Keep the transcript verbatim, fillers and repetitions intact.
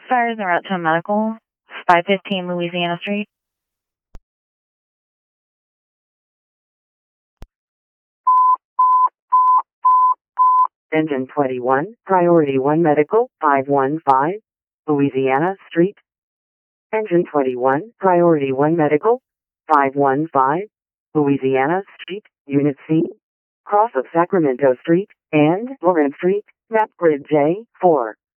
Fires en route to a medical. five fifteen Louisiana Street. Engine twenty-one, Priority one Medical, five one five, Louisiana Street. Engine twenty-one, Priority one Medical, five one five, Louisiana Street, Unit C. Cross of Sacramento Street and Lawrence Street, map grid J four.